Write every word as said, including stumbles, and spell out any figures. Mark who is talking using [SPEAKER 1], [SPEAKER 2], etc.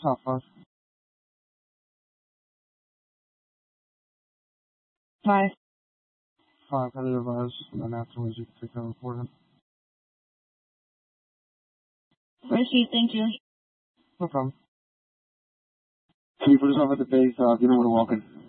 [SPEAKER 1] Top five.
[SPEAKER 2] Five.
[SPEAKER 1] Five, how do you advise? And then afterwards you can take that report in.
[SPEAKER 2] Mercy, thank you.
[SPEAKER 1] No problem. Can you put us off at the base? Uh, if you know where to walk in.